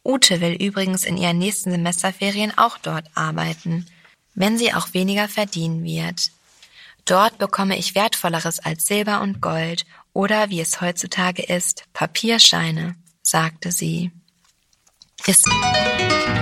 Ute will übrigens in ihren nächsten Semesterferien auch dort arbeiten, wenn sie auch weniger verdienen wird. Dort bekomme ich Wertvolleres als Silber und Gold oder, wie es heutzutage ist, Papierscheine, sagte sie.